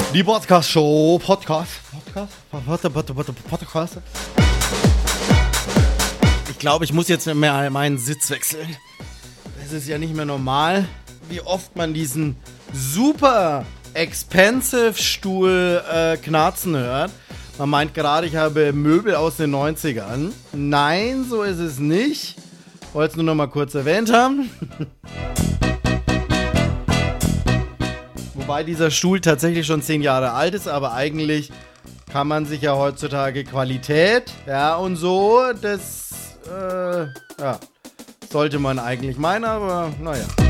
Die Podcast-Show. Podcast. Ich glaube, ich muss jetzt mehr meinen Sitz wechseln. Es ist ja nicht mehr normal, wie oft man diesen super expensive Stuhl knarzen hört. Man meint gerade, ich habe Möbel aus den 90ern. Nein, so ist es nicht. Wollte es nur noch mal kurz erwähnt haben. Wobei dieser Stuhl tatsächlich schon 10 Jahre alt ist, aber eigentlich kann man sich ja heutzutage Qualität, ja, und so, das, sollte man eigentlich meinen, aber naja.